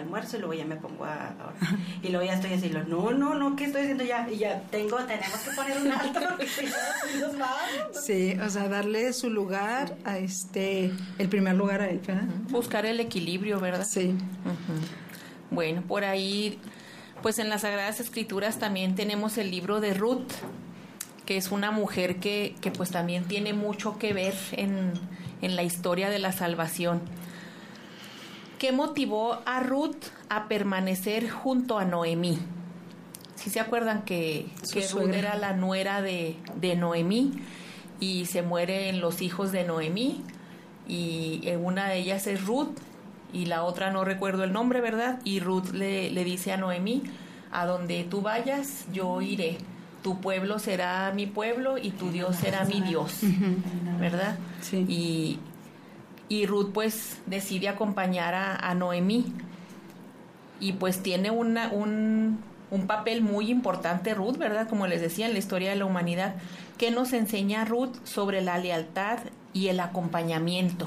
almuerzo y luego ya me pongo a orar. Y luego ya estoy así, no, ¿qué estoy haciendo ya? Y ya tenemos que poner un alto porque si no nos vamos. Sí, o sea, darle su lugar a el primer lugar a él, ¿verdad? Buscar el equilibrio, ¿verdad? Sí. Bueno, por ahí, pues en las Sagradas Escrituras también tenemos el libro de Ruth, que es una mujer que pues también tiene mucho que ver en la historia de la salvación. ¿Qué motivó a Ruth a permanecer junto a Noemí? ¿Sí se acuerdan que Ruth era la nuera de Noemí y se mueren los hijos de Noemí? Y una de ellas es Ruth y la otra no recuerdo el nombre, ¿verdad? Y Ruth le dice a Noemí: a donde tú vayas, yo iré. Tu pueblo será mi pueblo y tu Dios será mi Dios, ¿verdad? Sí. Y Ruth pues decide acompañar a Noemí y pues tiene un papel muy importante Ruth, ¿verdad? Como les decía, en la historia de la humanidad. ¿Qué nos enseña Ruth sobre la lealtad y el acompañamiento?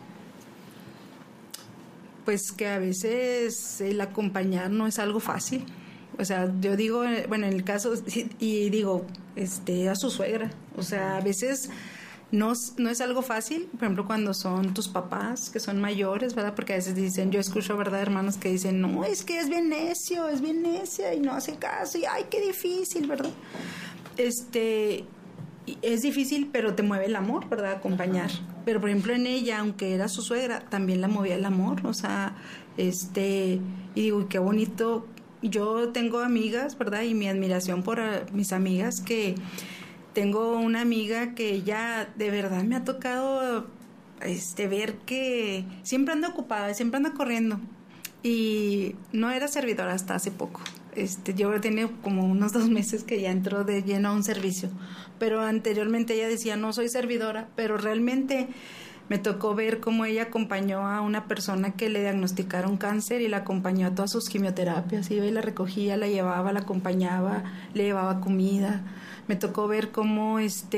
Pues que a veces el acompañar no es algo fácil. O sea, yo digo, bueno, en el caso, y digo, a su suegra. O sea, a veces no es algo fácil, por ejemplo, cuando son tus papás, que son mayores, ¿verdad? Porque a veces dicen, yo escucho, ¿verdad?, hermanos que dicen, no, es que es bien necia y no hace caso, y ay, qué difícil, ¿verdad? Es difícil, pero te mueve el amor, ¿verdad? Acompañar. Pero, por ejemplo, en ella, aunque era su suegra, también la movía el amor, o sea, y digo, qué bonito. Yo tengo amigas, ¿verdad? Y mi admiración por mis amigas, que tengo una amiga que ella de verdad me ha tocado ver que siempre anda ocupada, siempre anda corriendo. Y no era servidora hasta hace poco. Yo tenía como unos 2 meses que ya entró de lleno a un servicio. Pero anteriormente ella decía, no soy servidora, pero realmente me tocó ver cómo ella acompañó a una persona que le diagnosticaron cáncer y la acompañó a todas sus quimioterapias. Iba y la recogía, la llevaba, la acompañaba, le llevaba comida. Me tocó ver cómo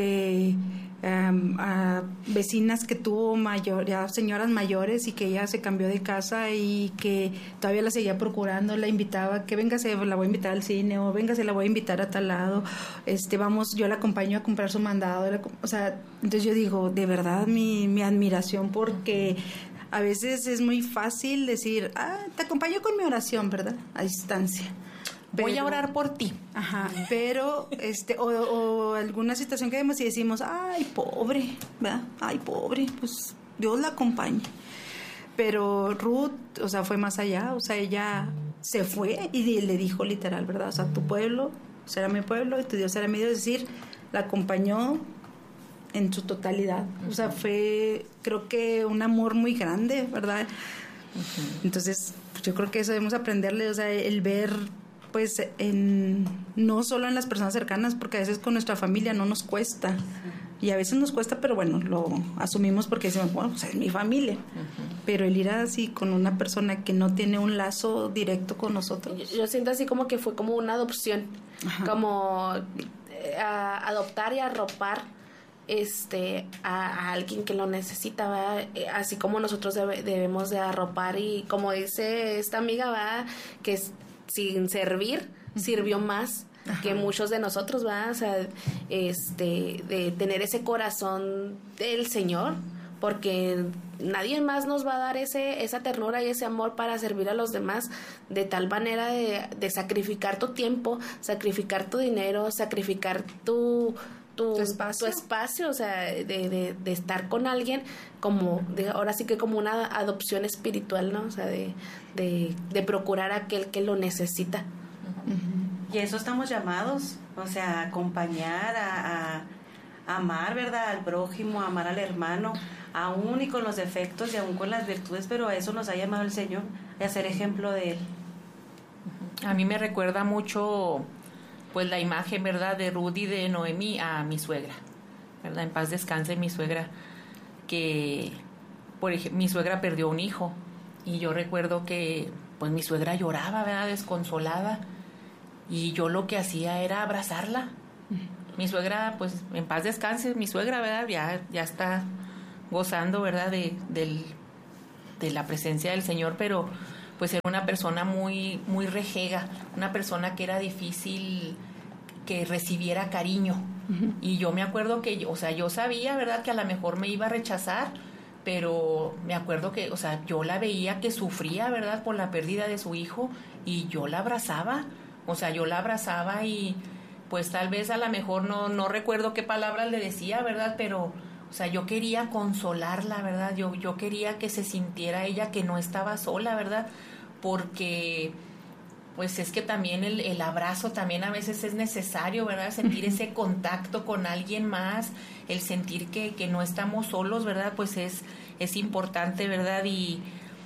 a vecinas que tuvo ya señoras mayores y que ella se cambió de casa y que todavía la seguía procurando, la invitaba, que véngase, la voy a invitar al cine, o véngase, la voy a invitar a tal lado, vamos, yo la acompaño a comprar su mandado, o sea, entonces yo digo, de verdad mi admiración, porque a veces es muy fácil decir, te acompaño con mi oración, ¿verdad?, a distancia. Voy a orar por ti. Ajá, pero o alguna situación que vemos y decimos, ay, pobre, ¿verdad? Ay, pobre, pues Dios la acompañe. Pero Ruth, o sea, fue más allá, o sea, ella se fue y le dijo literal, ¿verdad? O sea, tu pueblo será mi pueblo y tu Dios será mi Dios, es decir, la acompañó en su totalidad. O sea, fue, creo que un amor muy grande, ¿verdad? Entonces, pues yo creo que eso debemos aprenderle, o sea, el ver, pues, no solo en las personas cercanas, porque a veces con nuestra familia no nos cuesta, y a veces nos cuesta, pero bueno, lo asumimos porque decimos, bueno, pues es mi familia, pero el ir así con una persona que no tiene un lazo directo con nosotros. Yo siento así como que fue como una adopción, como adoptar y arropar a alguien que lo necesita, ¿verdad? Así como nosotros debemos de arropar, y como dice esta amiga, ¿verdad?, que sin servir, sirvió más que muchos de nosotros, ¿verdad? O sea, de tener ese corazón del Señor, porque nadie más nos va a dar esa ternura y ese amor para servir a los demás, de tal manera de sacrificar tu tiempo, sacrificar tu dinero, sacrificar tu espacio, o sea, de estar con alguien, como ahora sí que como una adopción espiritual, ¿no? O sea, de procurar a aquel que lo necesita. Y eso estamos llamados, o sea, a acompañar, a amar, ¿verdad?, al prójimo, a amar al hermano, aún y con los defectos y aún con las virtudes, pero a eso nos ha llamado el Señor, a ser ejemplo de Él. A mí me recuerda mucho, pues, la imagen, ¿verdad?, de Ruth y de Noemí a mi suegra, ¿verdad? En paz descanse mi suegra, que, por ejemplo, mi suegra perdió un hijo, y yo recuerdo que, pues, mi suegra lloraba, ¿verdad?, desconsolada, y yo lo que hacía era abrazarla. Mi suegra, pues, en paz descanse mi suegra, ¿verdad?, ya está gozando, ¿verdad?, de la presencia del Señor, pero pues era una persona muy, muy rejega, una persona que era difícil que recibiera cariño. Uh-huh. Y yo me acuerdo que, o sea, yo sabía, ¿verdad?, que a lo mejor me iba a rechazar, pero me acuerdo que, o sea, yo la veía que sufría, ¿verdad?, por la pérdida de su hijo, y yo la abrazaba, o sea, yo la abrazaba y pues tal vez a lo mejor no recuerdo qué palabras le decía, ¿verdad?, pero, o sea, yo quería consolarla, ¿verdad?, yo quería que se sintiera ella que no estaba sola, ¿verdad?, porque pues es que también el abrazo también a veces es necesario, ¿verdad? Sentir ese contacto con alguien más, el sentir que no estamos solos, ¿verdad? Pues es importante, ¿verdad? Y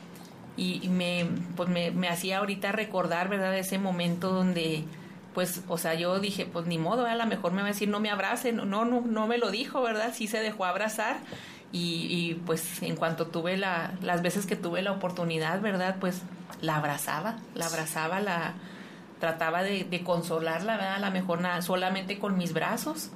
me hacía ahorita recordar, ¿verdad? Ese momento donde, pues, o sea, yo dije, pues ni modo, a lo mejor me va a decir no me abrace, no me lo dijo, ¿verdad? Sí se dejó abrazar y pues en cuanto tuve las veces que tuve la oportunidad, ¿verdad? Pues la abrazaba, trataba de consolarla, ¿verdad? A lo mejor solamente con mis brazos.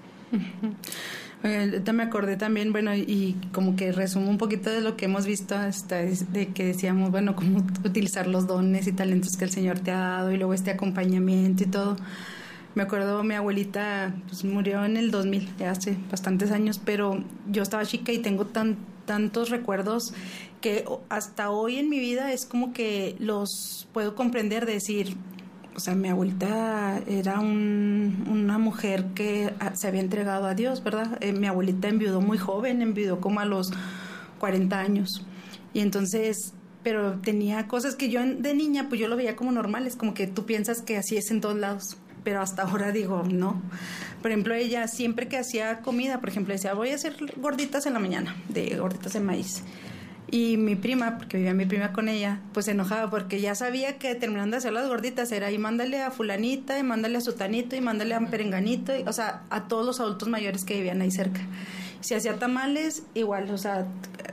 Ahorita me acordé también, bueno, y como que resumo un poquito de lo que hemos visto hasta de que decíamos, bueno, cómo utilizar los dones y talentos que el Señor te ha dado y luego este acompañamiento y todo. Me acuerdo, mi abuelita pues murió en el 2000, ya hace bastantes años, pero yo estaba chica y tengo tantos recuerdos que hasta hoy en mi vida es como que los puedo comprender, de decir, o sea, mi abuelita era una mujer que se había entregado a Dios, ¿verdad? Mi abuelita enviudó muy joven, enviudó como a los 40 años. Y entonces, pero tenía cosas que yo de niña, pues yo lo veía como normales, como que tú piensas que así es en todos lados. Pero hasta ahora digo, no. Por ejemplo, ella siempre que hacía comida, por ejemplo, decía, voy a hacer gorditas en la mañana, de gorditas de maíz. Y mi prima, porque vivía mi prima con ella, pues se enojaba porque ya sabía que terminando de hacer las gorditas era y mándale a fulanita, y mándale a sutanito, y mándale a perenganito, o sea, a todos los adultos mayores que vivían ahí cerca. Si hacía tamales, igual, o sea,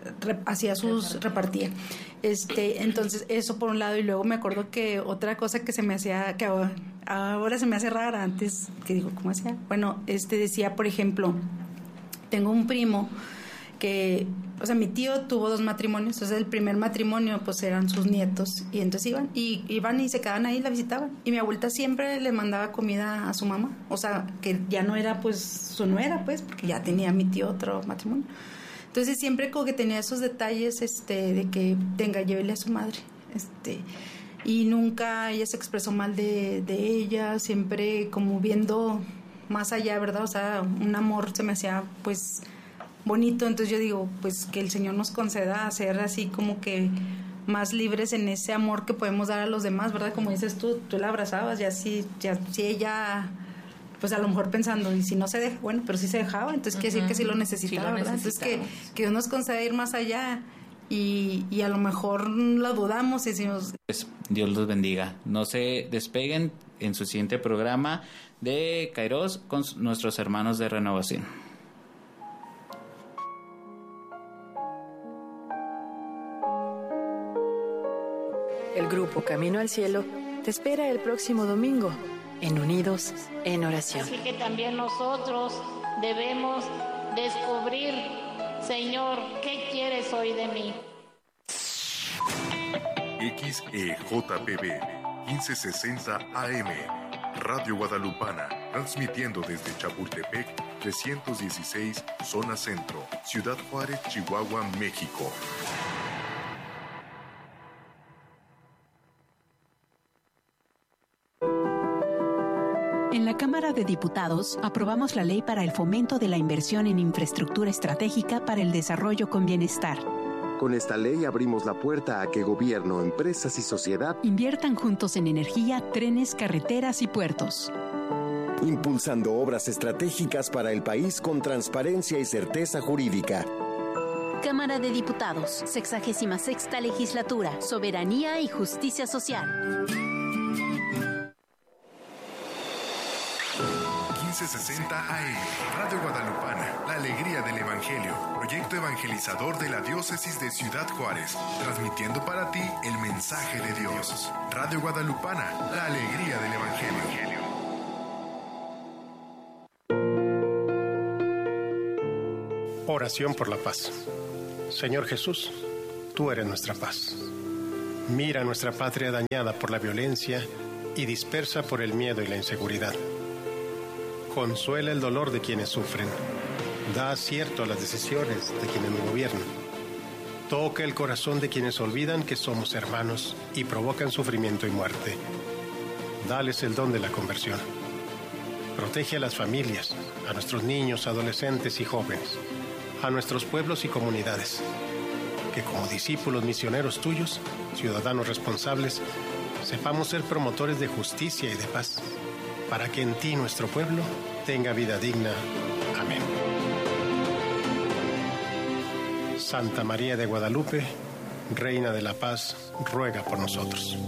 repartía. Entonces, eso por un lado, y luego me acuerdo que otra cosa que se me hacía, que ahora se me hace rara, antes, que digo, ¿cómo hacía? Bueno, decía, por ejemplo, tengo un primo que, o sea, mi tío tuvo 2 matrimonios, entonces el primer matrimonio pues eran sus nietos, y entonces iban y se quedaban ahí, la visitaban, y mi abuelita siempre le mandaba comida a su mamá, o sea, que ya no era pues su nuera, pues, porque ya tenía mi tío otro matrimonio. Entonces siempre como que tenía esos detalles de que llévele a su madre, y nunca ella se expresó mal de ella, siempre como viendo más allá, ¿verdad? O sea, un amor se me hacía pues bonito. Entonces yo digo, pues que el Señor nos conceda ser así como que más libres en ese amor que podemos dar a los demás, ¿verdad? Como dices tú la abrazabas, ya si ella, pues a lo mejor pensando, y si no se deja, bueno, pero sí se dejaba, entonces quiere decir que sí lo necesitaba, ¿verdad? Entonces que Dios nos conceda ir más allá, y a lo mejor lo dudamos y decimos... Dios los bendiga. No se despeguen en su siguiente programa de Kairos con nuestros hermanos de Renovación. El grupo Camino al Cielo te espera el próximo domingo en Unidos en Oración. Así que también nosotros debemos descubrir, Señor, ¿qué quieres hoy de mí? XEJPB 1560 AM, Radio Guadalupana, transmitiendo desde Chapultepec 316, Zona Centro, Ciudad Juárez, Chihuahua, México. En la Cámara de Diputados aprobamos la ley para el fomento de la inversión en infraestructura estratégica para el desarrollo con bienestar. Con esta ley abrimos la puerta a que gobierno, empresas y sociedad inviertan juntos en energía, trenes, carreteras y puertos. Impulsando obras estratégicas para el país con transparencia y certeza jurídica. Cámara de Diputados, 66ª Legislatura, Soberanía y Justicia Social. 1560 AM, Radio Guadalupana, la alegría del Evangelio, proyecto evangelizador de la Diócesis de Ciudad Juárez, transmitiendo para ti el mensaje de Dios. Radio Guadalupana, la alegría del Evangelio. Oración por la paz. Señor Jesús, tú eres nuestra paz. Mira nuestra patria dañada por la violencia y dispersa por el miedo y la inseguridad. Consuela el dolor de quienes sufren. Da acierto a las decisiones de quienes nos gobiernan. Toca el corazón de quienes olvidan que somos hermanos y provocan sufrimiento y muerte. Dales el don de la conversión. Protege a las familias, a nuestros niños, adolescentes y jóvenes, a nuestros pueblos y comunidades. Que como discípulos misioneros tuyos, ciudadanos responsables, sepamos ser promotores de justicia y de paz, para que en ti nuestro pueblo tenga vida digna. Amén. Santa María de Guadalupe, Reina de la Paz, ruega por nosotros.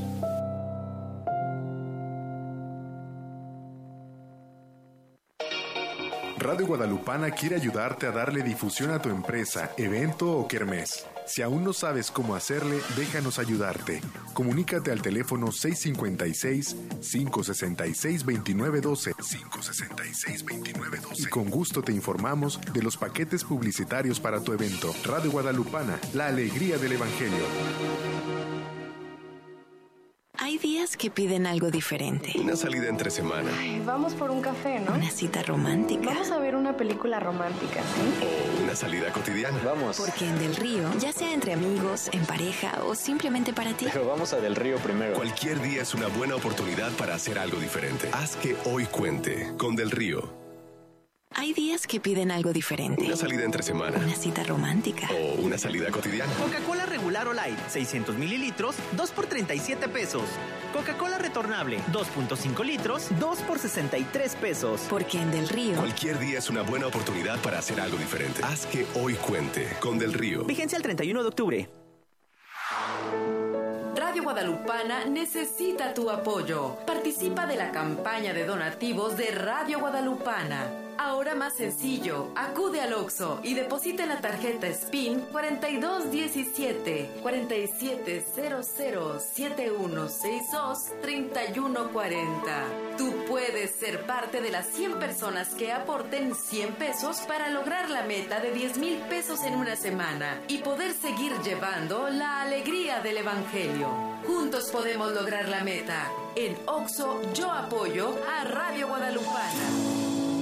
Radio Guadalupana quiere ayudarte a darle difusión a tu empresa, evento o kermés. Si aún no sabes cómo hacerle, déjanos ayudarte. Comunícate al teléfono 656-566-2912. 566-2912. Y con gusto te informamos de los paquetes publicitarios para tu evento. Radio Guadalupana, la alegría del Evangelio. Hay días que piden algo diferente. Una salida entre semana. Ay, vamos por un café, ¿no? Una cita romántica. Vamos a ver una película romántica, ¿sí? O una salida cotidiana. Vamos. Porque en Del Río, ya sea entre amigos, en pareja o simplemente para ti. Pero vamos a Del Río primero. Cualquier día es una buena oportunidad para hacer algo diferente. Haz que hoy cuente con Del Río. Hay días que piden algo diferente. Una salida entre semana. Una cita romántica. O una salida cotidiana. Coca-Cola regular o light, 600 mililitros, 2 por 37 pesos. Coca-Cola retornable, 2.5 litros, 2 por 63 pesos. Porque en Del Río, cualquier día es una buena oportunidad para hacer algo diferente. Haz que hoy cuente con Del Río. Vigencia el 31 de octubre. Radio Guadalupana necesita tu apoyo. Participa de la campaña de donativos de Radio Guadalupana. Ahora más sencillo, acude al Oxxo y deposita en la tarjeta SPIN 4217 4700 7162 3140. Tú puedes ser parte de las 100 personas que aporten 100 pesos para lograr la meta de 10,000 pesos en una semana y poder seguir llevando la alegría del Evangelio. Juntos podemos lograr la meta. En Oxxo yo apoyo a Radio Guadalupana.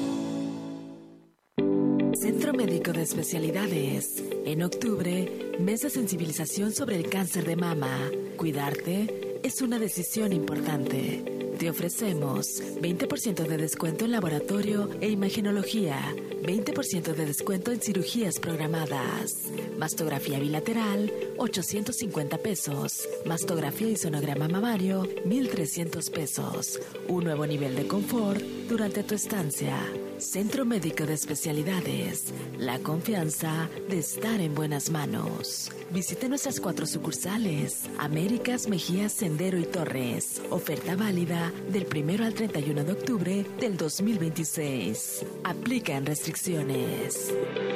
Centro Médico de Especialidades. En octubre, mes de sensibilización sobre el cáncer de mama. Cuidarte es una decisión importante. Te ofrecemos 20% de descuento en laboratorio e imagenología, 20% de descuento en cirugías programadas. Mastografía bilateral, 850 pesos. Mastografía y sonograma mamario, 1,300 pesos. Un nuevo nivel de confort durante tu estancia. Centro Médico de Especialidades. La confianza de estar en buenas manos. Visite nuestras 4 sucursales: Américas, Mejías, Sendero y Torres. Oferta válida del 1 al 31 de octubre del 2026. Aplican restricciones.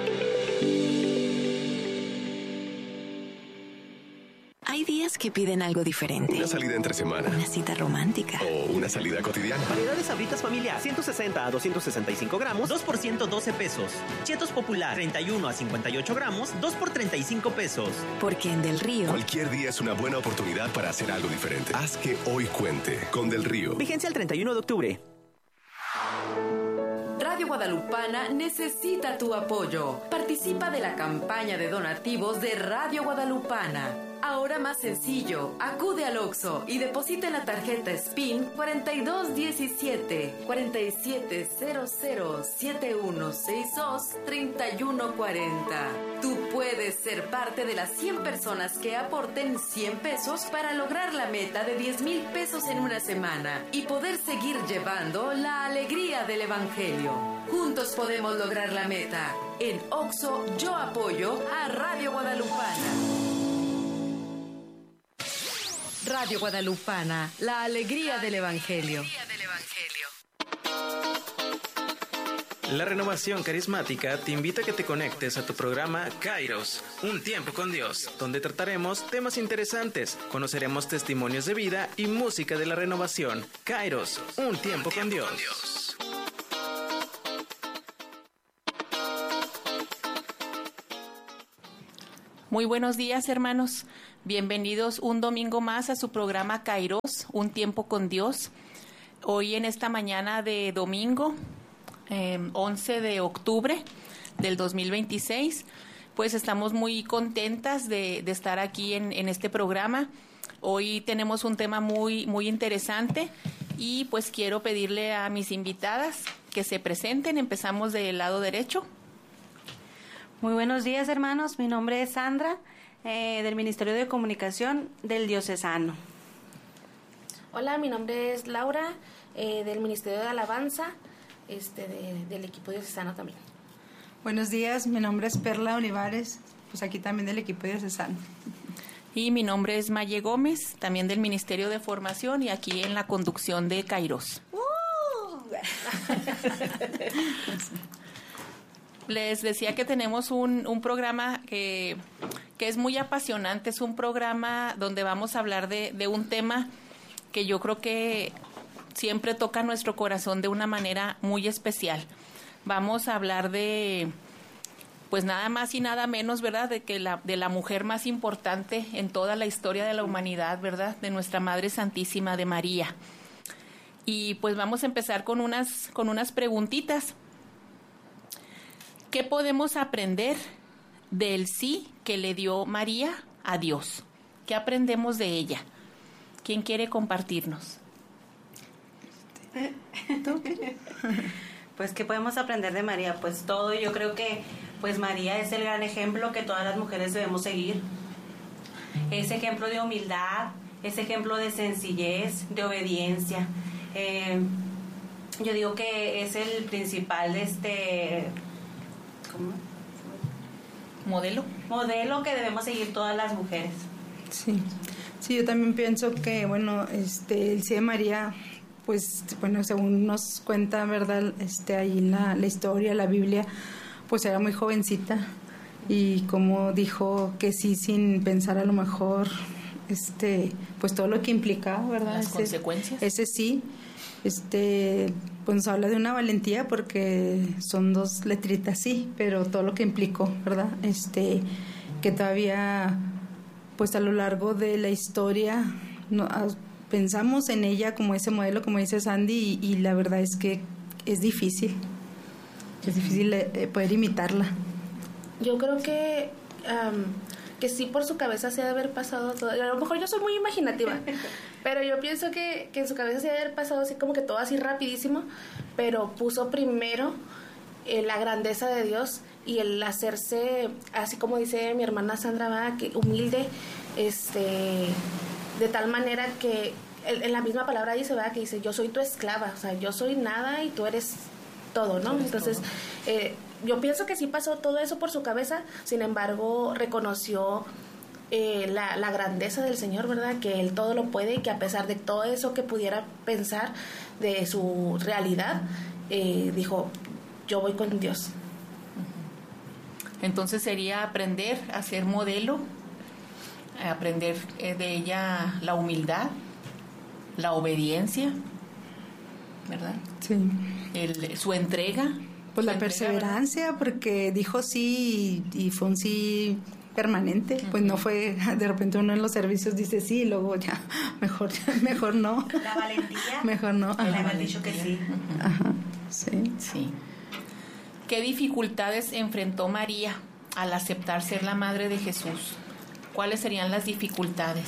hay días que piden algo diferente. Una salida entre semana. Una cita romántica. O una salida cotidiana. Variedades Sabritas familiar, 160 a 265 gramos, 2 por 112 pesos. Chetos Popular, 31 a 58 gramos, 2 por 35 pesos. Porque en Del Río, cualquier día es una buena oportunidad para hacer algo diferente. Haz que hoy cuente con Del Río. Vigencia el 31 de octubre. Radio Guadalupana necesita tu apoyo. Participa de la campaña de donativos de Radio Guadalupana. Ahora más sencillo, acude al Oxxo y deposita en la tarjeta SPIN 4217 4700 7162 3140. Tú puedes ser parte de las 100 personas que aporten 100 pesos para lograr la meta de 10,000 pesos en una semana y poder seguir llevando la alegría del Evangelio. Juntos podemos lograr la meta. En Oxxo yo apoyo a Radio Guadalupana. Radio Guadalupana, la alegría del Evangelio. La Renovación Carismática te invita a que te conectes a tu programa Kairos, Un Tiempo con Dios, donde trataremos temas interesantes, conoceremos testimonios de vida y música de la renovación. Kairos, Un Tiempo con Dios. Muy buenos días, hermanos. Bienvenidos un domingo más a su programa Kairos, Un Tiempo con Dios. Hoy en esta mañana de domingo, 11 de octubre del 2026, pues estamos muy contentas de estar aquí en este programa. Hoy tenemos un tema muy interesante y pues quiero pedirle a mis invitadas que se presenten. Empezamos del lado derecho. Muy buenos días, hermanos. Mi nombre es Sandra, del Ministerio de Comunicación del Diocesano. Hola, mi nombre es Laura, del Ministerio de Alabanza, del equipo diocesano también. Buenos días, mi nombre es Perla Olivares, pues aquí también del equipo diocesano. Y mi nombre es Maye Gómez, también del Ministerio de Formación y aquí en la conducción de Kairos. Les decía que tenemos un programa que es muy apasionante. Es un programa donde vamos a hablar de un tema que yo creo que siempre toca nuestro corazón de una manera muy especial. Vamos a hablar de, pues nada más y nada menos, ¿verdad?, de la mujer más importante en toda la historia de la humanidad, ¿verdad?, de nuestra Madre Santísima, de María. Y pues vamos a empezar con unas preguntitas. ¿Qué podemos aprender del sí que le dio María a Dios? ¿Qué aprendemos de ella? ¿Quién quiere compartirnos? Pues, ¿qué podemos aprender de María? Pues todo. Yo creo que pues María es el gran ejemplo que todas las mujeres debemos seguir. Ese ejemplo de humildad, ese ejemplo de sencillez, de obediencia. Yo digo que es el principal ¿cómo? Modelo que debemos seguir todas las mujeres. Sí, yo también pienso que, bueno, el sí de María, pues, bueno, según nos cuenta, ¿verdad?, ahí en la historia, la Biblia, pues era muy jovencita y como dijo que sí, sin pensar a lo mejor, pues todo lo que implicaba, ¿verdad? Las consecuencias. Ese sí, pues nos habla de una valentía porque son dos letritas, sí, pero todo lo que implicó, ¿verdad? Que todavía, pues a lo largo de la historia, pensamos en ella como ese modelo, como dice Sandy, y la verdad es que es difícil poder imitarla. Yo creo que sí, por su cabeza se ha de haber pasado todo. A lo mejor yo soy muy imaginativa, pero yo pienso que en su cabeza se ha de haber pasado así como que todo así rapidísimo, pero puso primero la grandeza de Dios y el hacerse, así como dice mi hermana Sandra, ¿verdad?, que humilde, de tal manera que en la misma palabra dice, ¿verdad?, que dice, yo soy tu esclava, o sea, yo soy nada y tú eres todo, ¿no? Entonces, yo pienso que sí pasó todo eso por su cabeza, sin embargo, reconoció la grandeza del Señor, ¿verdad?, que Él todo lo puede y que a pesar de todo eso que pudiera pensar de su realidad, dijo, yo voy con Dios. Entonces sería aprender a ser modelo, aprender de ella la humildad, la obediencia, ¿verdad? Sí. Su entrega. Pues la perseverancia, porque dijo sí y fue un sí permanente. Uh-huh. Pues no fue, de repente uno en los servicios dice sí y luego ya, mejor no. La valentía. Mejor no. Le habían dicho que sí. Uh-huh. Ajá, sí. ¿Qué dificultades enfrentó María al aceptar ser la madre de Jesús? ¿Cuáles serían las dificultades?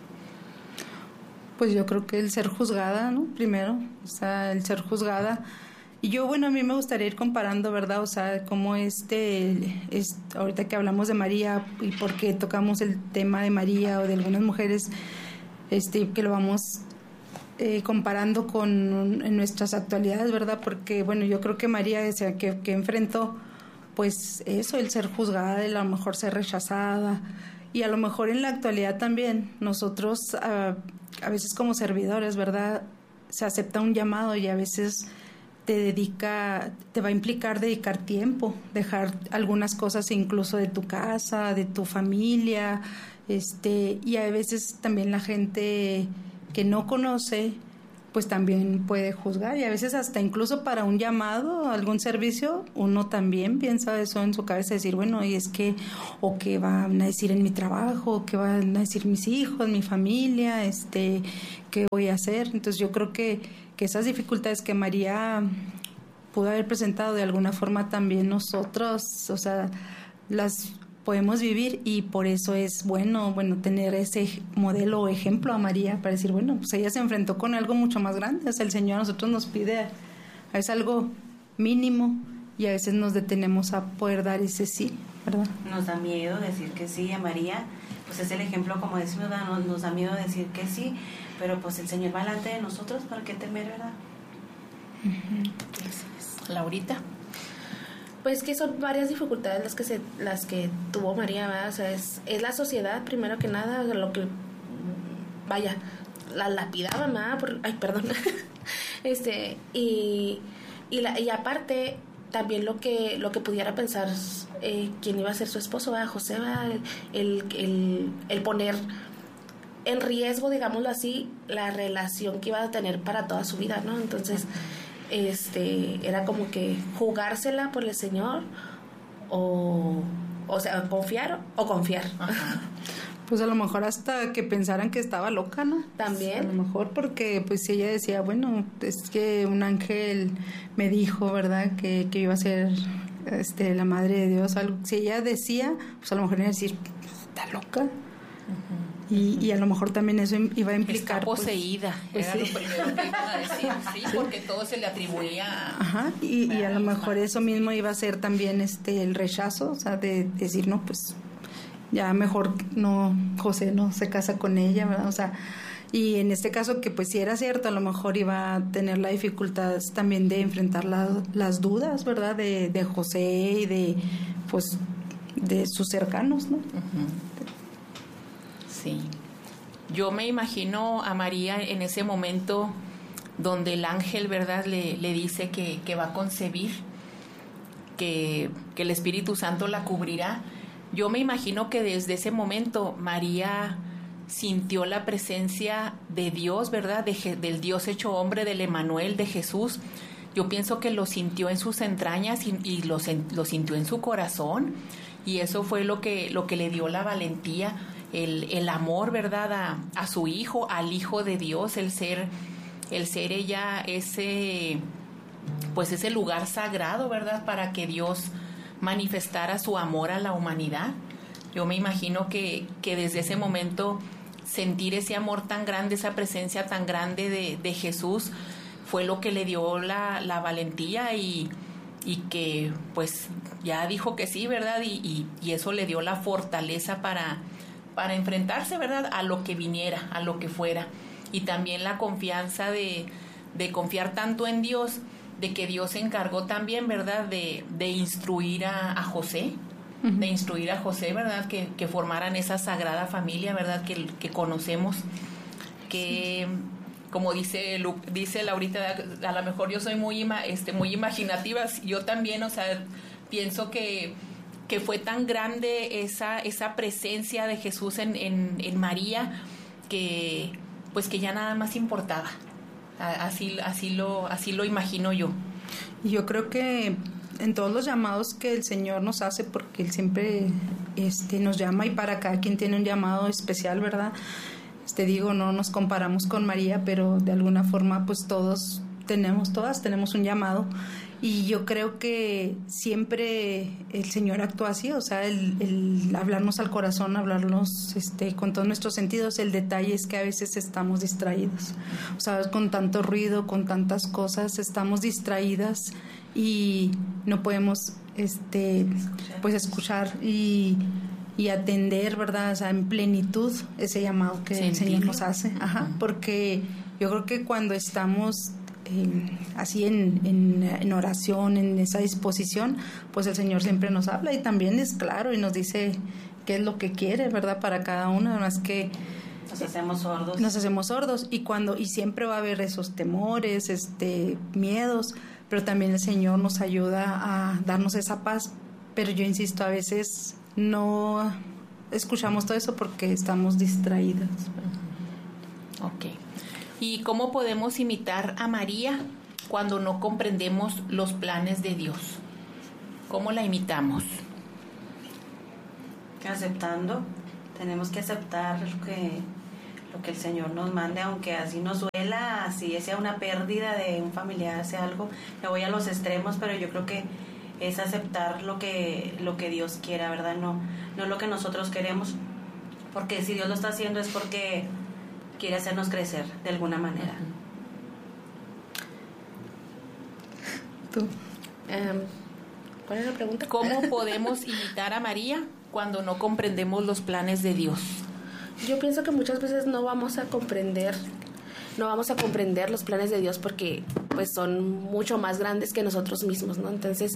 Pues yo creo que el ser juzgada, ¿no? Primero, o sea, el ser juzgada. Y yo, bueno, a mí me gustaría ir comparando, ¿verdad? O sea, cómo ahorita que hablamos de María y por qué tocamos el tema de María o de algunas mujeres, que lo vamos comparando en nuestras actualidades, ¿verdad? Porque, bueno, yo creo que María, o sea, que enfrentó, pues eso, el ser juzgada, el a lo mejor ser rechazada, y a lo mejor en la actualidad también nosotros, a veces como servidores, ¿verdad?, se acepta un llamado y a veces te va a implicar dedicar tiempo, dejar algunas cosas incluso de tu casa, de tu familia, y a veces también la gente que no conoce, pues también puede juzgar, y a veces hasta incluso para un llamado, algún servicio, uno también piensa eso en su cabeza, decir, bueno, y es que, o qué van a decir en mi trabajo, o qué van a decir mis hijos, mi familia, qué voy a hacer. Entonces yo creo que esas dificultades que María pudo haber presentado, de alguna forma también nosotros, o sea, las podemos vivir, y por eso es bueno tener ese modelo o ejemplo a María, para decir, bueno, pues ella se enfrentó con algo mucho más grande. O sea, el Señor a nosotros nos pide a veces algo mínimo, y a veces nos detenemos a poder dar ese sí, ¿verdad? Nos da miedo decir que sí. A María, pues es el ejemplo, como decimos, nos da miedo decir que sí, pero pues el Señor va delante de nosotros, ¿para qué temer, verdad? Uh-huh. Laurita. Pues que son varias dificultades las que tuvo María, ¿verdad? O sea, es la sociedad, primero que nada, lo que, vaya, la lapidaban, ¿verdad? Ay, perdón. Y aparte, también lo que pudiera pensar quién iba a ser su esposo, ¿verdad? José, ¿verdad? El poner en riesgo, digámoslo así, la relación que iba a tener para toda su vida, ¿no? Entonces, era como que jugársela por el Señor, o sea, confiar o confiar. Ajá. Pues a lo mejor hasta que pensaran que estaba loca, ¿no? También. A lo mejor porque pues ella decía, bueno, es que un ángel me dijo, ¿verdad? Que iba a ser la madre de Dios. Algo. Si ella decía, pues a lo mejor iba a decir, está loca. Uh-huh. Y a lo mejor también eso iba a implicar... Está poseída, pues, era lo primero que iba a decir, sí, porque todo se le atribuía... Ajá, y a lo mejor eso mismo iba a ser también el rechazo, o sea, de decir, no, pues ya mejor no, José no se casa con ella, ¿verdad? O sea, y en este caso que pues si era cierto, a lo mejor iba a tener la dificultad también de enfrentar las dudas, ¿verdad? De José y de sus cercanos, ¿no? Uh-huh. Sí. Yo me imagino a María en ese momento donde el ángel, ¿verdad?, le dice que va a concebir, que el Espíritu Santo la cubrirá. Yo me imagino que desde ese momento María sintió la presencia de Dios, ¿verdad?, del Dios hecho hombre, del Emmanuel, de Jesús. Yo pienso que lo sintió en sus entrañas y lo sintió en su corazón, y eso fue lo que le dio la valentía, el amor, ¿verdad?, a su hijo, al Hijo de Dios, el ser ella ese lugar sagrado, ¿verdad?, para que Dios manifestara su amor a la humanidad. Yo me imagino que desde ese momento sentir ese amor tan grande, esa presencia tan grande de Jesús, fue lo que le dio la valentía, y que pues ya dijo que sí, ¿verdad?, y eso le dio la fortaleza para enfrentarse, ¿verdad?, a lo que viniera, a lo que fuera. Y también la confianza de confiar tanto en Dios, de que Dios se encargó también, ¿verdad?, de instruir a José, uh-huh. De instruir a José, ¿verdad?, que formaran esa sagrada familia, ¿verdad?, que conocemos, que como dice Laurita, a lo mejor yo soy muy imaginativa, yo también, o sea, pienso que fue tan grande esa presencia de Jesús en María, que pues que ya nada más importaba. Así lo imagino yo. Y yo creo que en todos los llamados que el Señor nos hace, porque Él siempre nos llama, y para cada quien tiene un llamado especial, ¿verdad? No nos comparamos con María, pero de alguna forma pues todas tenemos un llamado. Y yo creo que siempre el Señor actúa así, o sea, el hablarnos al corazón, hablarnos con todos nuestros sentidos. El detalle es que a veces estamos distraídos, o sea, con tanto ruido, con tantas cosas, estamos distraídas y no podemos pues escuchar y atender, ¿verdad? O sea, en plenitud ese llamado que el Señor nos hace. Ajá, porque yo creo que cuando estamos así en oración, en esa disposición, pues el Señor siempre nos habla, y también es claro y nos dice qué es lo que quiere, ¿verdad?, para cada uno. Además que nos hacemos sordos, y siempre va a haber esos temores, miedos, pero también el Señor nos ayuda a darnos esa paz. Pero yo insisto, a veces no escuchamos todo eso porque estamos distraídas. Ok. ¿Y cómo podemos imitar a María cuando no comprendemos los planes de Dios? ¿Cómo la imitamos? Aceptando, tenemos que aceptar lo que el Señor nos mande, aunque así nos duela, así sea una pérdida de un familiar, sea algo, me voy a los extremos, pero yo creo que es aceptar lo que Dios quiera, ¿verdad? No lo que nosotros queremos, porque si Dios lo está haciendo es porque quiere hacernos crecer de alguna manera. Tú. ¿Cuál es la pregunta? ¿Cómo podemos imitar a María cuando no comprendemos los planes de Dios? Yo pienso que muchas veces no vamos a comprender los planes de Dios porque pues son mucho más grandes que nosotros mismos, ¿no? Entonces,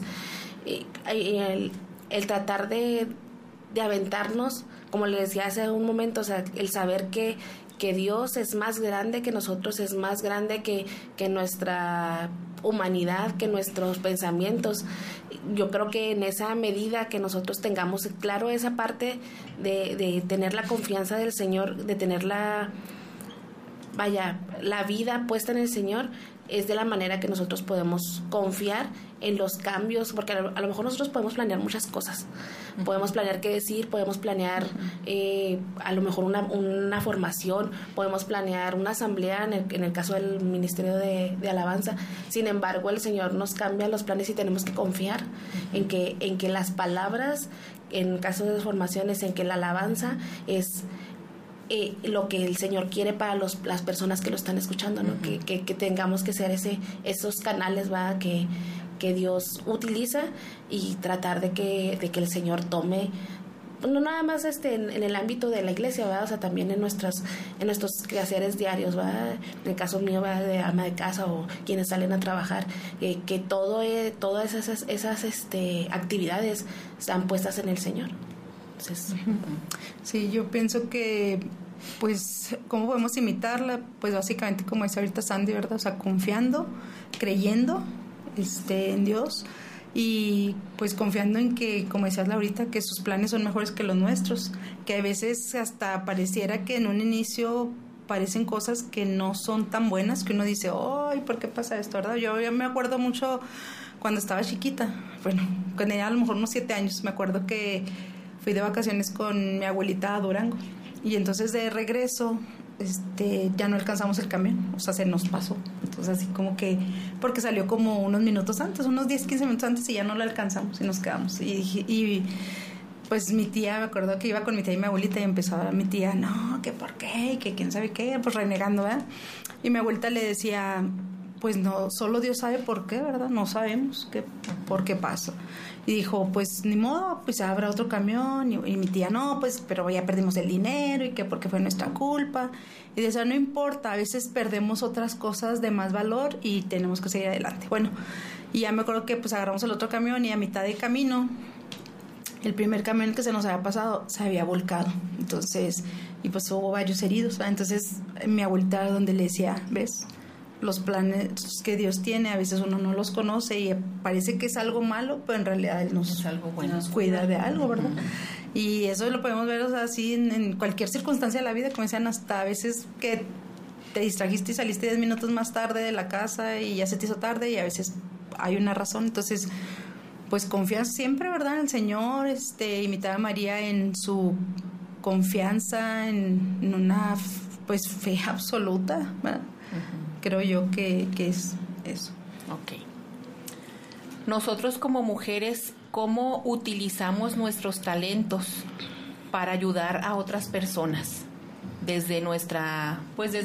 el tratar de aventarnos, como le decía hace un momento, o sea, el saber que Dios es más grande que nosotros, es más grande que nuestra humanidad, que nuestros pensamientos. Yo creo que en esa medida que nosotros tengamos claro esa parte de tener la confianza del Señor, de tener la vida puesta en el Señor, es de la manera que nosotros podemos confiar en los cambios, porque a lo mejor nosotros podemos planear muchas cosas. Podemos planear qué decir, podemos planear a lo mejor una formación, podemos planear una asamblea en el caso del ministerio de alabanza. Sin embargo, el Señor nos cambia los planes y tenemos que confiar en que las palabras, en caso de formaciones, en que la alabanza es lo que el Señor quiere para las personas que lo están escuchando, ¿no? Que tengamos que ser esos canales, ¿va? Que Dios utiliza, y tratar de que el Señor tome, no nada más en el ámbito de la iglesia, ¿va? O sea, también en nuestros quehaceres diarios, ¿va? En el caso mío, ¿va? De ama de casa o quienes salen a trabajar, que todas esas actividades están puestas en el Señor. Entonces, sí, yo pienso que, pues, ¿cómo podemos imitarla? Pues básicamente, como dice ahorita Sandy, ¿verdad? O sea, confiando, creyendo en Dios, y pues confiando en que, como decías Laurita, que sus planes son mejores que los nuestros, que a veces hasta pareciera que en un inicio parecen cosas que no son tan buenas, que uno dice, ¡ay, ¿por qué pasa esto, verdad? Yo me acuerdo mucho cuando estaba chiquita, bueno, cuando tenía a lo mejor unos 7 años, me acuerdo que fui de vacaciones con mi abuelita a Durango, y entonces de regreso ya no alcanzamos el camión, o sea, se nos pasó. Entonces así como que, porque salió como unos minutos antes, unos 10, 15 minutos antes, y ya no lo alcanzamos y nos quedamos. Y pues mi tía, me acuerdo que iba con mi tía y mi abuelita, y empezaba mi tía, no, que por qué, que quién sabe qué, pues renegando, ¿verdad? Y mi abuelita le decía, pues no, solo Dios sabe por qué, ¿verdad? No sabemos por qué pasa. Y dijo, pues ni modo, pues habrá otro camión. Y mi tía, no, pues, pero ya perdimos el dinero, y que porque fue nuestra culpa. Y decía, no importa, a veces perdemos otras cosas de más valor y tenemos que seguir adelante. Bueno, y ya me acuerdo que pues agarramos el otro camión, y a mitad de camino, el primer camión que se nos había pasado se había volcado. Entonces, y pues hubo varios heridos, ¿verdad? Entonces mi abuelita, donde le decía, ¿ves? Los planes que Dios tiene, a veces uno no los conoce y parece que es algo malo, pero en realidad Él nos cuida de algo, ¿verdad? Y eso lo podemos ver, o sea, así en cualquier circunstancia de la vida, como decían, hasta a veces que te distrajiste y saliste 10 minutos más tarde de la casa y ya se te hizo tarde, y a veces hay una razón. Entonces, pues confías siempre, ¿verdad?, en el Señor, imitar a María en su confianza, en una pues fe absoluta, ¿verdad? Creo yo que es eso. Ok. Nosotros como mujeres, ¿cómo utilizamos nuestros talentos para ayudar a otras personas? Desde nuestra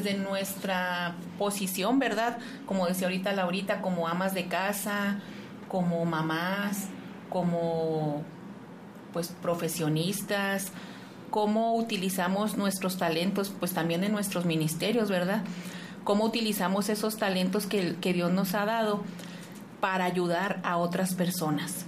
posición, ¿verdad? Como decía ahorita Laurita, como amas de casa, como mamás, como pues profesionistas. ¿Cómo utilizamos nuestros talentos? Pues también en nuestros ministerios, ¿verdad? ¿Cómo utilizamos esos talentos que Dios nos ha dado para ayudar a otras personas?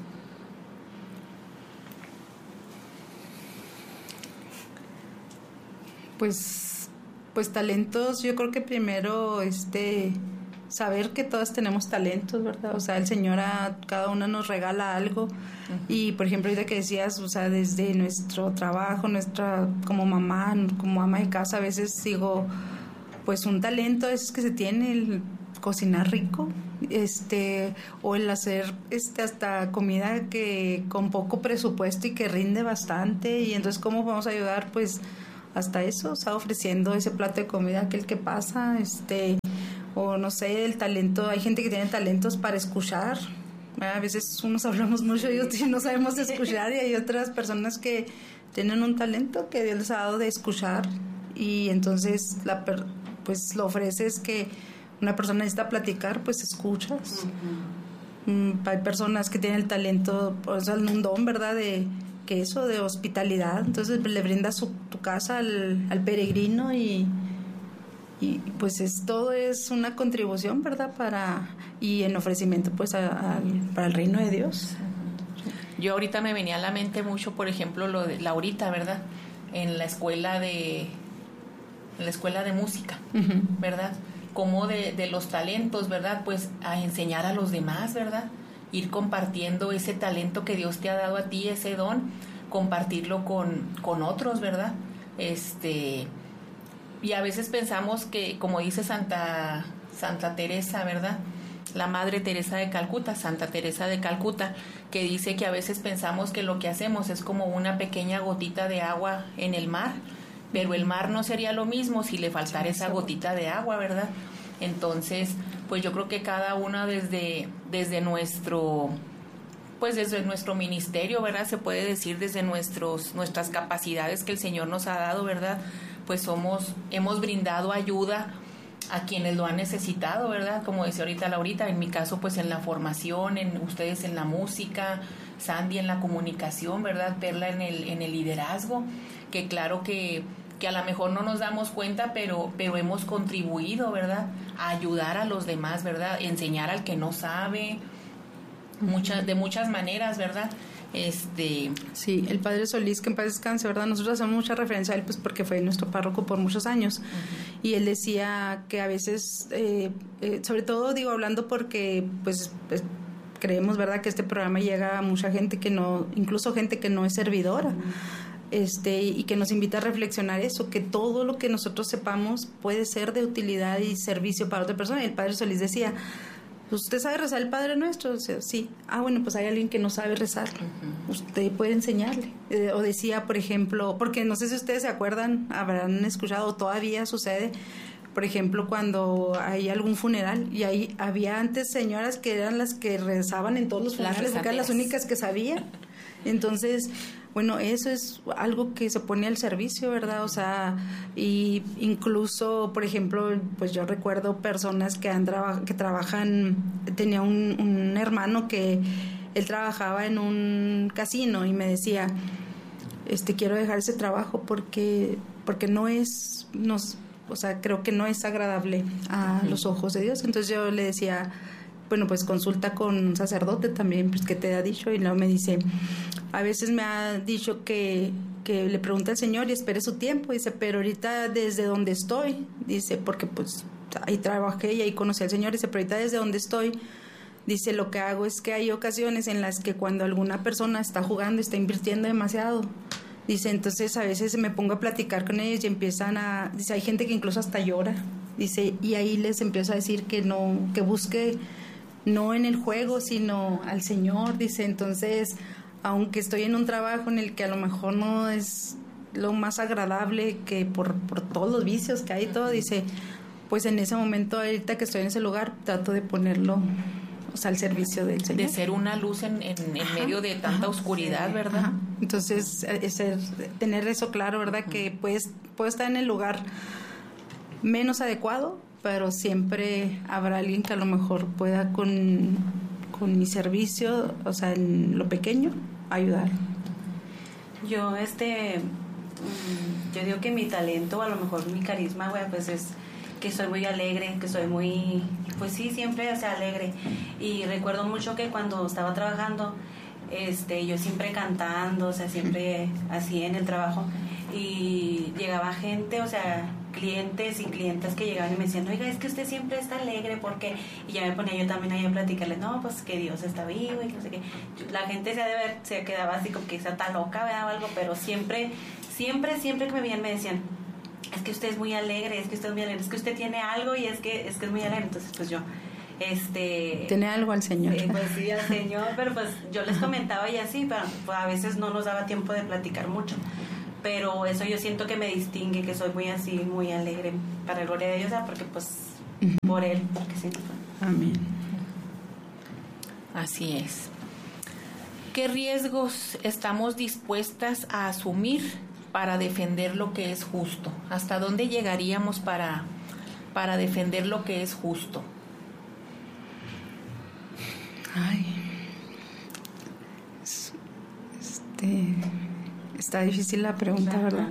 Pues talentos, yo creo que primero saber que todas tenemos talentos, ¿verdad? O sea, el Señor a cada una nos regala algo. Y por ejemplo, ahorita que decías, o sea, desde nuestro trabajo, como mamá, como ama de casa, a veces digo, pues un talento es que se tiene, el cocinar rico, o el hacer hasta comida que con poco presupuesto y que rinde bastante. Y entonces, ¿cómo podemos ayudar? Pues hasta eso, o sea, ofreciendo ese plato de comida a aquel que pasa, o no sé, el talento. Hay gente que tiene talentos para escuchar. A veces unos hablamos mucho y otros no sabemos escuchar, y hay otras personas que tienen un talento que Dios les ha dado de escuchar, y entonces pues lo ofreces, que una persona necesita platicar, pues escuchas. Hay personas que tienen el talento, o sea, un don, ¿verdad?, de hospitalidad, entonces le brindas tu casa al peregrino, y pues todo es una contribución, ¿verdad?, y en ofrecimiento pues para el reino de Dios. Yo ahorita me venía a la mente mucho, por ejemplo, lo de Laurita, ¿verdad?, en la escuela de música, ¿verdad?, como de los talentos, ¿verdad?, pues a enseñar a los demás, ¿verdad?, ir compartiendo ese talento que Dios te ha dado a ti, ese don, compartirlo con otros, ¿verdad? Y a veces pensamos que, como dice Santa Teresa, ¿verdad?, la Madre Teresa de Calcuta, Santa Teresa de Calcuta, que dice que a veces pensamos que lo que hacemos es como una pequeña gotita de agua en el mar, pero el mar no sería lo mismo si le faltara esa gotita de agua, ¿verdad? Entonces, pues yo creo que cada uno desde nuestro ministerio, ¿verdad?, se puede decir, desde nuestras capacidades que el Señor nos ha dado, ¿verdad?, pues hemos brindado ayuda a quienes lo han necesitado, ¿verdad? Como decía ahorita Laurita, en mi caso, pues en la formación, ustedes en la música, Sandy en la comunicación, ¿verdad?, Perla en el liderazgo, que claro que a lo mejor no nos damos cuenta, pero hemos contribuido, ¿verdad?, a ayudar a los demás, ¿verdad?, enseñar al que no sabe, de muchas maneras, ¿verdad? Sí, el Padre Solís, que en paz descanse, ¿verdad? Nosotros hacemos mucha referencia a él, pues porque fue nuestro párroco por muchos años. Y él decía que a veces, sobre todo digo hablando porque pues creemos, ¿verdad?, que este programa llega a mucha gente que no, incluso gente que no es servidora. Y que nos invita a reflexionar eso, que todo lo que nosotros sepamos puede ser de utilidad y servicio para otra persona. Y el Padre Solís decía, ¿usted sabe rezar el Padre Nuestro? O sea, sí. Bueno, pues hay alguien que no sabe rezar. Usted puede enseñarle. O decía, por ejemplo, porque no sé si ustedes se acuerdan, habrán escuchado, todavía sucede, por ejemplo, cuando hay algún funeral, y ahí había antes señoras que eran las que rezaban en todos los funerales, porque eran las únicas que sabían. Entonces, bueno, eso es algo que se pone al servicio, ¿verdad? O sea, y incluso, por ejemplo, pues yo recuerdo personas que trabajan, tenía un hermano que él trabajaba en un casino y me decía, quiero dejar ese trabajo porque no es, o sea, creo que no es agradable a los ojos de Dios. Entonces yo le decía, bueno, pues consulta con un sacerdote también, pues, ¿qué te ha dicho? Y luego me dice, a veces me ha dicho que le pregunta al Señor y espere su tiempo, dice, pero ahorita desde donde estoy, dice, porque pues ahí trabajé y ahí conocí al Señor, dice, pero ahorita desde donde estoy, dice, lo que hago es que hay ocasiones en las que cuando alguna persona está jugando, está invirtiendo demasiado, dice, entonces a veces me pongo a platicar con ellos y empiezan dice, hay gente que incluso hasta llora, dice, y ahí les empiezo a decir que busque no en el juego, sino al Señor, dice, entonces, aunque estoy en un trabajo en el que a lo mejor no es lo más agradable, que por todos los vicios que hay y todo, dice, pues en ese momento, ahorita que estoy en ese lugar, trato de ponerlo, o sea, al servicio del Señor. De ser una luz en medio de tanta oscuridad, sí, ¿verdad? Ajá. Entonces, tener eso claro, ¿verdad? Que puedo estar en el lugar menos adecuado, pero siempre habrá alguien que a lo mejor pueda con mi servicio, o sea, en lo pequeño, ayudar. Yo digo que mi talento, a lo mejor mi carisma, güey, pues es que soy muy alegre, que soy muy, pues sí, siempre, o sea, alegre. Y recuerdo mucho que cuando estaba trabajando, yo siempre cantando, o sea, siempre así en el trabajo, y llegaba gente, o sea, clientes y clientas que llegaban y me decían, oiga, es que usted siempre está alegre, ¿por qué? Y ya me ponía yo también ahí a platicarles, no, pues que Dios está vivo y no sé qué. La gente se quedaba así como que está loca, ¿verdad? O algo, pero siempre que me veían me decían, es que usted es muy alegre, es que usted es muy alegre, es que usted tiene algo y es que es muy alegre. Entonces pues yo tiene algo al Señor. Pues sí, al Señor, pero pues yo les comentaba y así, pero pues, a veces no nos daba tiempo de platicar mucho. Pero eso yo siento que me distingue, que soy muy así, muy alegre, para gloria de Dios, porque pues por Él, porque sí. Amén. Así es. ¿Qué riesgos estamos dispuestas a asumir para defender lo que es justo? ¿Hasta dónde llegaríamos para defender lo que es justo? Ay, está difícil la pregunta, ¿verdad?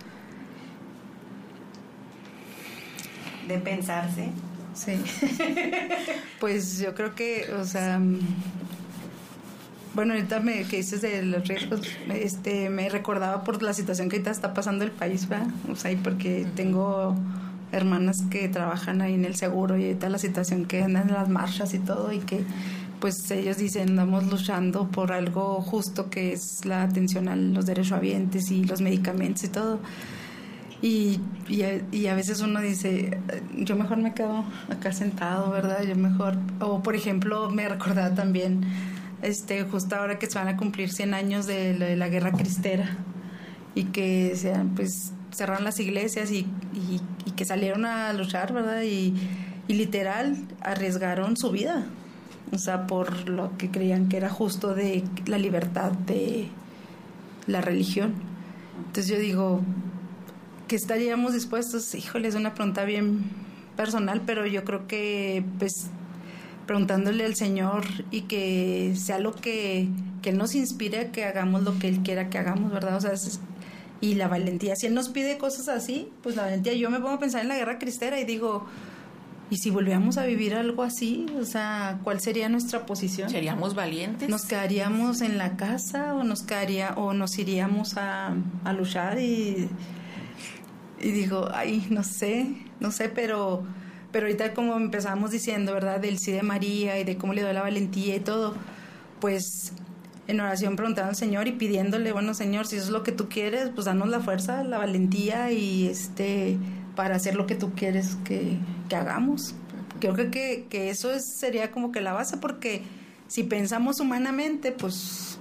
De pensarse. Sí. Pues yo creo que, o sea, bueno, ahorita que dices de los riesgos, me recordaba por la situación que ahorita está pasando el país, ¿verdad? O sea, y porque tengo hermanas que trabajan ahí en el seguro y ahorita la situación que andan en las marchas y todo, y que pues ellos dicen, andamos luchando por algo justo, que es la atención a los derechohabientes y los medicamentos y todo. Y a veces uno dice, yo mejor me quedo acá sentado, ¿verdad? Yo mejor... O, por ejemplo, me recordaba también, justo ahora que se van a cumplir 100 años de la guerra cristera, y que pues cerraron las iglesias y que salieron a luchar, ¿verdad? Y literal arriesgaron su vida, o sea, por lo que creían que era justo, de la libertad de la religión. Entonces yo digo, ¿qué estaríamos dispuestos? Híjole, es una pregunta bien personal, pero yo creo que pues preguntándole al Señor, y que sea lo que Él nos inspire a que hagamos lo que Él quiera que hagamos, ¿verdad? O sea, y la valentía, si Él nos pide cosas así, pues la valentía. Yo me pongo a pensar en la guerra cristera y digo, ¿y si volviéramos a vivir algo así? O sea, ¿cuál sería nuestra posición? ¿Seríamos valientes? ¿Nos quedaríamos en la casa o nos iríamos a luchar? Y digo, ay, no sé, pero ahorita, como empezamos diciendo, ¿verdad? Del sí de María y de cómo le dio la valentía y todo, pues en oración preguntando al Señor y pidiéndole, bueno, Señor, si eso es lo que tú quieres, pues danos la fuerza, la valentía y para hacer lo que tú quieres que hagamos. Creo que eso sería como que la base, porque si pensamos humanamente, pues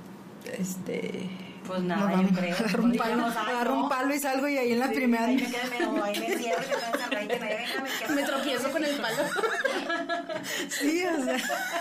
pues nada, yo creo. Agarro un palo y salgo, y ahí en la primera... Ahí me cierro, me tropiezo con el palo. Sí, o sea...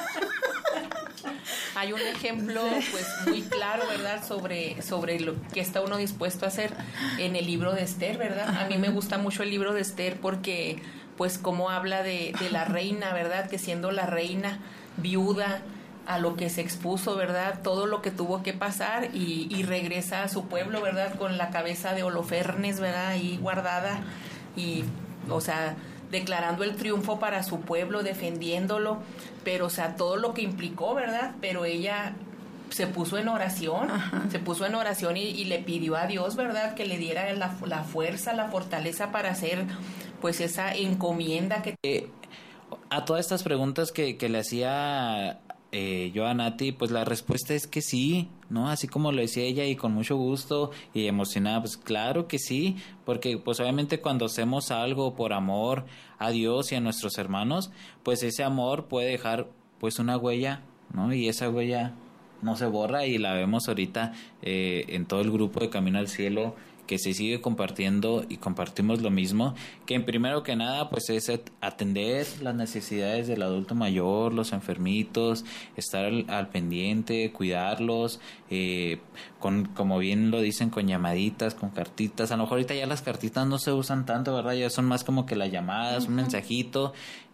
Hay un ejemplo pues muy claro, ¿verdad? Sobre lo que está uno dispuesto a hacer en el libro de Esther, ¿verdad? A mí me gusta mucho el libro de Esther porque pues como habla de la reina, ¿verdad? Que siendo la reina viuda, a lo que se expuso, ¿verdad? Todo lo que tuvo que pasar, y regresa a su pueblo, ¿verdad? Con la cabeza de Holofernes, ¿verdad? Ahí guardada, y, o sea, declarando el triunfo para su pueblo, defendiéndolo, pero, o sea, todo lo que implicó, ¿verdad? Pero ella se puso en oración, y le pidió a Dios, ¿verdad? Que le diera la fuerza, la fortaleza para hacer, pues, esa encomienda que... A todas estas preguntas que le hacía... yo a Nati, pues la respuesta es que sí, ¿no? Así como lo decía ella, y con mucho gusto y emocionada, pues claro que sí, porque pues obviamente cuando hacemos algo por amor a Dios y a nuestros hermanos, pues ese amor puede dejar pues una huella, ¿no? Y esa huella no se borra, y la vemos ahorita en todo el grupo de Camino al Cielo, que se sigue compartiendo y compartimos lo mismo, que en primero que nada pues es atender las necesidades del adulto mayor, los enfermitos, estar al pendiente, cuidarlos, como bien lo dicen, con llamaditas, con cartitas. A lo mejor ahorita ya las cartitas no se usan tanto, ¿verdad? Ya son más como que las llamadas, un mensajito,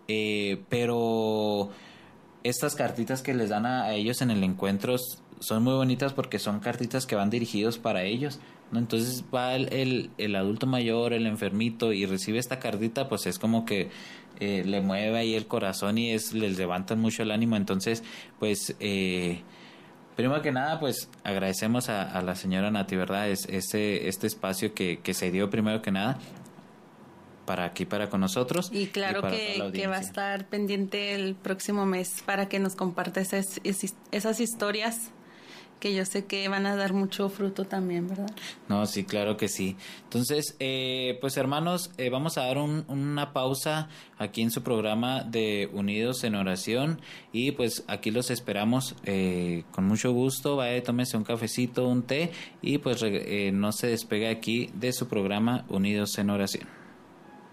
pero estas cartitas que les dan a ellos en el encuentro son muy bonitas, porque son cartitas que van dirigidos para ellos, ¿no? Entonces va el adulto mayor, el enfermito, y recibe esta cartita, pues es como que le mueve ahí el corazón y les levantan mucho el ánimo. Entonces, pues primero que nada, pues agradecemos a la señora Nati, ¿verdad? Este espacio que se dio primero que nada para con nosotros. Y claro que va a estar pendiente el próximo mes para que nos comparta esas historias que yo sé que van a dar mucho fruto también, ¿verdad? No, sí, claro que sí. Entonces, pues hermanos, vamos a dar una pausa aquí en su programa de Unidos en Oración y pues aquí los esperamos con mucho gusto. Vaya, tómese un cafecito, un té y pues no se despegue aquí de su programa Unidos en Oración.